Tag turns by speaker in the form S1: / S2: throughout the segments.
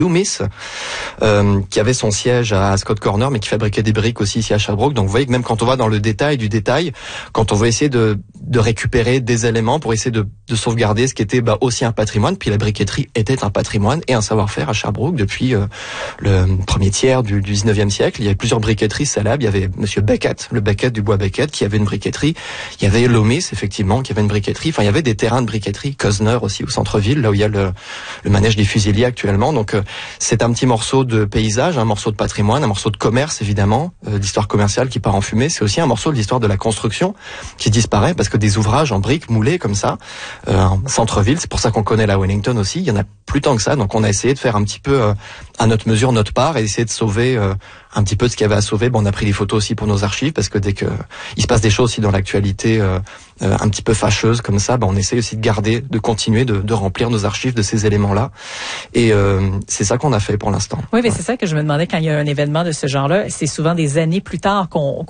S1: Loomis, qui avait son siège à Scott Corner, mais qui fabriquait des briques aussi ici à Sherbrooke. Donc vous voyez que même quand on va dans le détail du détail, quand on veut essayer de récupérer des éléments pour essayer de sauvegarder ce qui était aussi un patrimoine, puis la briqueterie était un patrimoine et un savoir-faire à Sherbrooke depuis le premier tiers du 19e siècle. Il y avait plusieurs briqueteries célèbres. Il y avait Monsieur Beckett, le Beckett du bois Beckett, qui avait une briqueterie. Il y avait Loomis, effectivement, qui avait une briqueterie. Enfin, il y avait des terrains de briqueterie. Cosner aussi au centre-ville, là où il y a le manège des Fusiliers actuellement. Donc c'est un petit morceau de paysage, un morceau de patrimoine, un morceau de commerce évidemment, d'histoire commerciale qui part en fumée. C'est aussi un morceau de l'histoire de la construction qui disparaît parce que des ouvrages en briques moulées comme ça, en centre-ville, c'est pour ça qu'on connaît la Wellington aussi, il y en a plus tant que ça. Donc on a essayé de faire un petit peu à notre mesure, notre part, et essayer de sauver un petit peu de ce qu'il y avait à sauver. Bon, on a pris des photos aussi pour nos archives parce que dès que il se passe des choses aussi dans l'actualité un petit peu fâcheuses comme ça, on essaie aussi de garder, de continuer de remplir nos archives de ces éléments-là. Et c'est ça qu'on a fait pour l'instant.
S2: Oui, mais c'est ça que je me demandais quand il y a un événement de ce genre-là. C'est souvent des années plus tard qu'on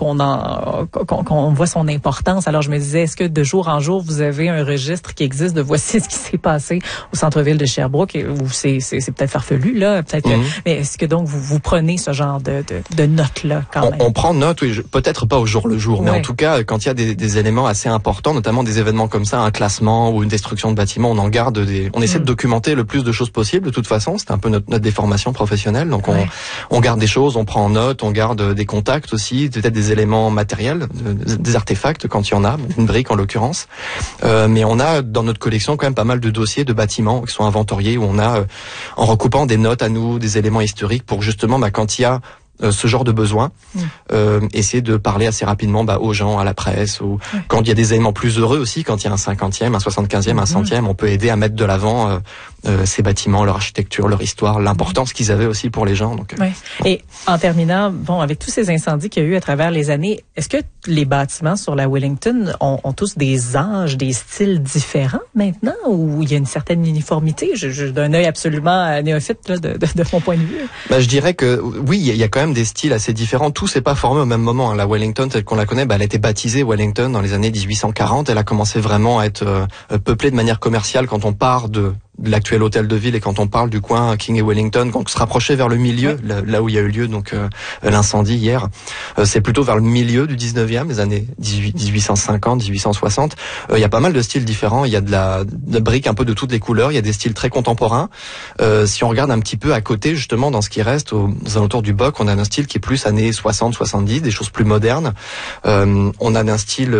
S2: voit son importance. Alors je me disais, est-ce que de jour en jour vous avez un registre qui existe de voici ce qui s'est passé au centre-ville de Sherbrooke, ou c'est peut-être farfelu là, peut-être. Mais est-ce que donc vous prenez ce genre de notes-là quand même?
S1: On prend note, oui, peut-être pas au jour le jour, mais en tout cas, quand il y a des éléments assez importants, notamment des événements comme ça, un classement ou une destruction de bâtiment, on en garde on essaie de documenter le plus de choses possible. De toute façon, c'est un peu notre déformation professionnelle. Donc on garde des choses, on prend en note, on garde des contacts aussi, peut-être des éléments matériels, des artefacts quand il y en a, une brique en l'occurrence. Mais on a dans notre collection quand même pas mal de dossiers de bâtiments qui sont inventoriés où on a, en recoupant des notes à nous, des éléments historiques pour justement, quand il y a ce genre de besoin, essayer de parler assez rapidement aux gens, à la presse, ou quand il y a des éléments plus heureux aussi, quand il y a un 50e, un 75e, un 100e, on peut aider à mettre de l'avant ces bâtiments, leur architecture, leur histoire, l'importance qu'ils avaient aussi pour les gens. Donc,
S2: Et en terminant, avec tous ces incendies qu'il y a eu à travers les années, est-ce que les bâtiments sur la Wellington ont tous des âges, des styles différents maintenant, ou il y a une certaine uniformité? D'un œil absolument néophyte là, de mon point de vue.
S1: Je dirais que oui, il y a quand même des styles assez différents. Tout s'est pas formé au même moment. La Wellington, telle qu'on la connaît, elle a été baptisée Wellington dans les années 1840. Elle a commencé vraiment à être peuplée de manière commerciale quand on part de l'actuel hôtel de ville et quand on parle du coin King et Wellington, donc se rapprocher vers le milieu, là où il y a eu lieu l'incendie hier. C'est plutôt vers le milieu du 19e, les années 1850, 1860. Il y a pas mal de styles différents. Il y a de la brique un peu de toutes les couleurs. Il y a des styles très contemporains. Si on regarde un petit peu à côté, justement, dans ce qui reste aux alentours du Boc, on a un style qui est plus années 60, 70, des choses plus modernes. On a un style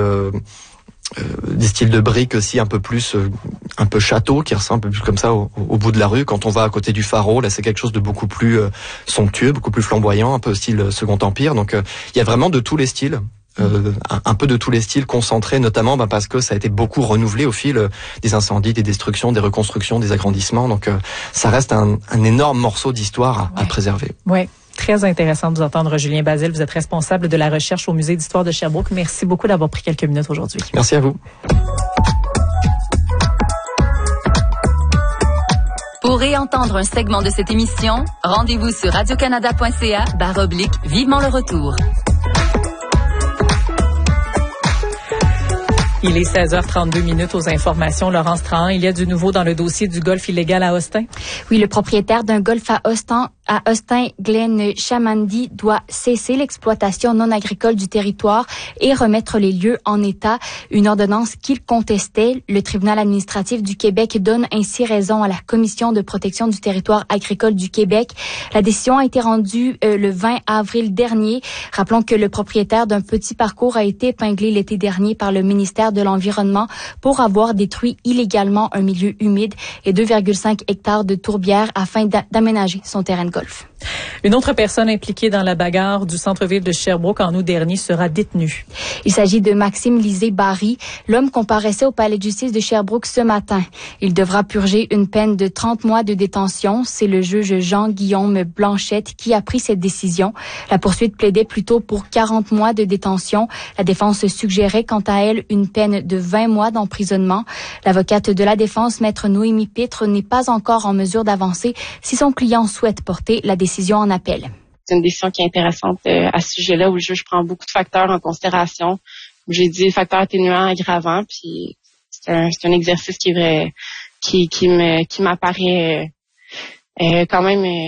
S1: des styles de briques aussi un peu plus un peu château, qui ressemble un peu plus comme ça au bout de la rue. Quand on va à côté du Pharaon, là c'est quelque chose de beaucoup plus somptueux, beaucoup plus flamboyant, un peu style Second Empire. Donc il y a vraiment de tous les styles. Un peu de tous les styles concentrés, notamment parce que ça a été beaucoup renouvelé au fil des incendies, des destructions, des reconstructions, des agrandissements. Donc ça reste un énorme morceau d'histoire à préserver.
S2: Ouais. Très intéressant de vous entendre, Julien Bazile. Vous êtes responsable de la recherche au Musée d'histoire de Sherbrooke. Merci beaucoup d'avoir pris quelques minutes aujourd'hui.
S1: Merci à vous.
S3: Pour réentendre un segment de cette émission, rendez-vous sur radiocanada.ca/vivement le retour.
S2: Il est 16h32 aux informations. Laurence Trahan, il y a du nouveau dans le dossier du golf illégal à Austin.
S4: Oui, le propriétaire d'un golf à Austin, Glenn Chamandi, doit cesser l'exploitation non agricole du territoire et remettre les lieux en état. Une ordonnance qu'il contestait. Le tribunal administratif du Québec donne ainsi raison à la Commission de protection du territoire agricole du Québec. La décision a été rendue le 20 avril dernier. Rappelons que le propriétaire d'un petit parcours a été épinglé l'été dernier par le ministère de l'Environnement pour avoir détruit illégalement un milieu humide et 2,5 hectares de tourbières afin d'aménager son terrain de golf.
S2: Une autre personne impliquée dans la bagarre du centre-ville de Sherbrooke en août dernier sera détenue.
S4: Il s'agit de Maxime Lisée-Barry. L'homme comparaissait au palais de justice de Sherbrooke ce matin. Il devra purger une peine de 30 mois de détention. C'est le juge Jean-Guillaume Blanchette qui a pris cette décision. La poursuite plaidait plutôt pour 40 mois de détention. La défense suggérait quant à elle une peine de 20 mois d'emprisonnement. L'avocate de la défense, maître Noémie Pitre, n'est pas encore en mesure d'avancer si son client souhaite porter la décision en appel.
S5: C'est une décision qui est intéressante à ce sujet-là où le juge prend beaucoup de facteurs en considération. J'ai dit facteurs atténuants, aggravants, puis c'est un exercice qui m'apparaît quand même